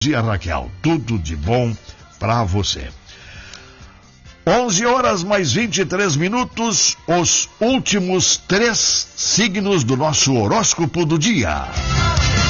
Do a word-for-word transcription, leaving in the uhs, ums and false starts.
dia, Raquel. Tudo de bom para você. onze horas mais vinte e três minutos, os últimos três signos do nosso horóscopo do dia.